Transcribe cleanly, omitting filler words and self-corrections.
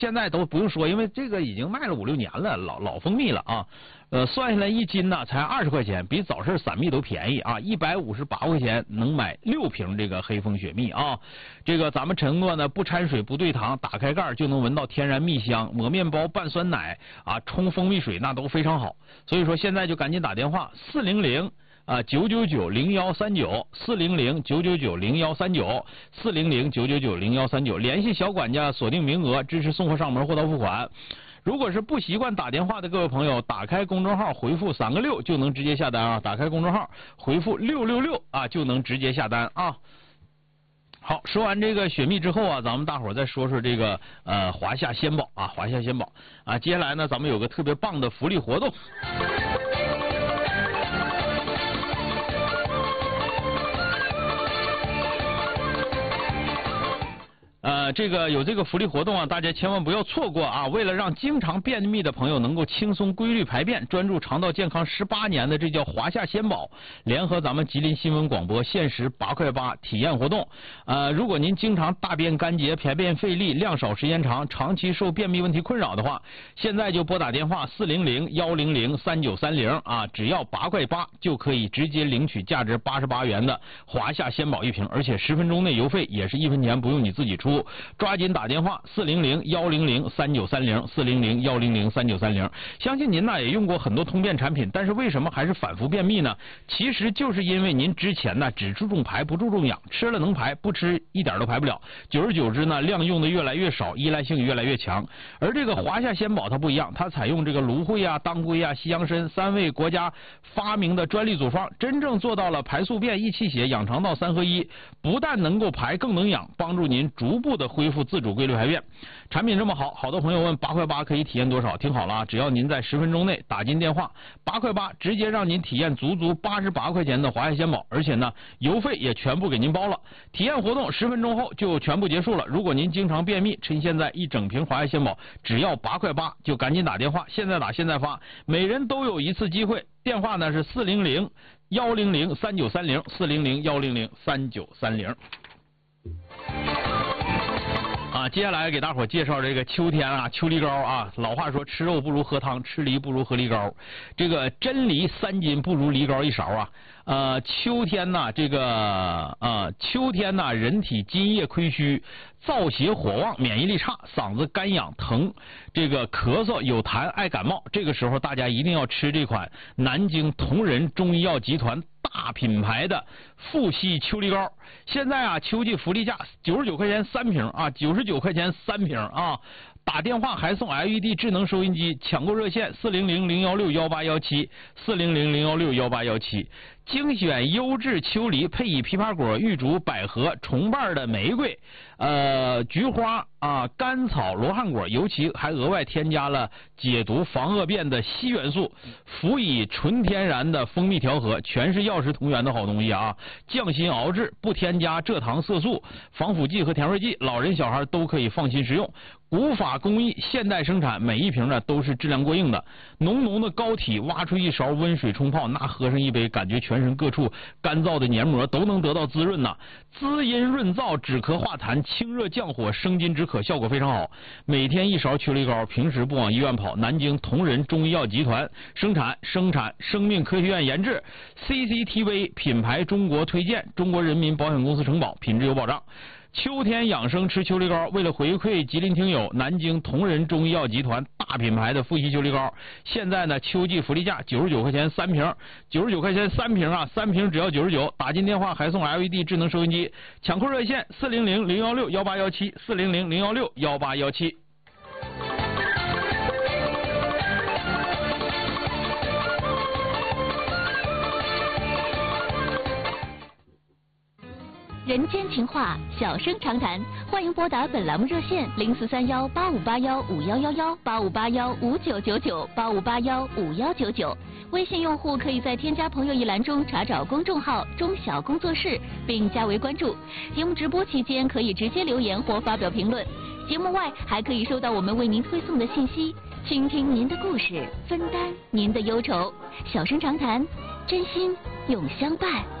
现在都不用说，因为这个已经卖了5、6年了，老蜂蜜了啊。算下来1斤呢才20块钱，比早市散蜜都便宜啊，158块钱能买6瓶这个黑蜂雪蜜啊。这个咱们承诺呢不掺水不兑糖，打开盖就能闻到天然蜜香，抹面包拌酸奶啊，冲蜂蜜水那都非常好。所以说现在就赶紧打电话400-999-0139，400-999-0139，400-999-0139，联系小管家锁定名额，支持送货上门货到付款。如果是不习惯打电话的各位朋友，打开公众号回复3个6就能直接下单啊！打开公众号回复666啊就能直接下单啊！好，说完这个雪蜜之后啊，咱们大伙儿再说说这个华夏鲜宝啊，华夏鲜宝啊，接下来呢咱们有个特别棒的福利活动。这个有这个福利活动啊，大家千万不要错过啊！为了让经常便秘的朋友能够轻松规律排便，专注肠道健康18年的这叫华夏鲜宝，联合咱们吉林新闻广播限时8块8体验活动。如果您经常大便干结、排便费力、量少时间长，长期受便秘问题困扰的话，现在就拨打电话400-100-3930啊，只要8块8就可以直接领取价值88元的华夏鲜宝1瓶，而且10分钟内邮费也是1分钱不用你自己出。抓紧打电话400-100-3930，400-100-3930。相信您呢也用过很多通便产品，但是为什么还是反复便秘呢？其实就是因为您之前呢只注重排不注重养，吃了能排，不吃一点都排不了。久而久之呢，量用的越来越少，依赖性越来越强。而这个华夏鲜宝它不一样，它采用这个芦荟啊、当归啊、西洋参3味国家发明的专利组方，真正做到了排宿便、益气血、养肠道3合1，不但能够排，更能养，帮助您逐步的恢复自主规律排便。产品这么好，好多朋友问8块8可以体验多少？听好了啊，只要您在10分钟内打进电话，8块8直接让您体验足88块钱的华夏鲜宝，而且呢邮费也全部给您包了。体验活动10分钟后就全部结束了。如果您经常便秘，趁现在1整瓶华夏鲜宝只要8块8，就赶紧打电话，现在打现在发，每人都有一次机会。电话呢是400-100-3930，400-100-3930。啊，接下来给大伙介绍这个秋天啊，秋梨膏啊。老话说，吃肉不如喝汤，吃梨不如喝梨膏。这个真梨3斤不如梨膏1勺啊。秋天呐，秋天呐，人体津液亏虚，燥邪火旺，免疫力差，嗓子干痒疼，这个咳嗽有痰，爱感冒。这个时候大家一定要吃这款南京同仁中医药集团大品牌的富硒秋梨膏。现在啊，秋季福利价99块钱3瓶啊，99块钱3瓶啊。打电话还送 LED 智能收音机，抢购热线400-016-1817，400-016-1817。精选优质秋梨，配以枇杷果、玉竹、百合、重瓣的玫瑰、菊花啊、甘草、罗汉果，尤其还额外添加了解毒防恶变的硒元素，辅以纯天然的蜂蜜调和，全是药食同源的好东西啊！匠心熬制，不添加蔗糖、色素、防腐剂和甜味剂，老人小孩都可以放心食用。古法工艺，现代生产，每一瓶呢都是质量过硬的，浓浓的膏体，挖出1勺温水冲泡，那喝上一杯，感觉全身各处干燥的黏膜都能得到滋润呐，滋阴润燥，止咳化痰，清热降火，生津止渴，效果非常好。每天1勺秋梨膏，平时不往医院跑。南京同仁中医药集团生产生命科学院研制 ，CCTV 品牌中国推荐，中国人民保险公司承保，品质有保障。秋天养生吃秋梨膏，为了回馈吉林听友，南京同仁中医药集团大品牌的富硒秋梨膏，现在呢秋季福利价99块钱3瓶，99块钱3瓶啊，3瓶只要99，打进电话还送 LED 智能收音机，抢购热线400-016-1817，400-016-1817。 人间情话，小声长谈，欢迎拨打本栏目热线0431-8581-5111，8581-5999，8581-5199。微信用户可以在添加朋友一栏中查找公众号中小工作室，并加为关注。节目直播期间可以直接留言或发表评论，节目外还可以收到我们为您推送的信息，倾听您的故事，分担您的忧愁。小声长谈，真心永相伴。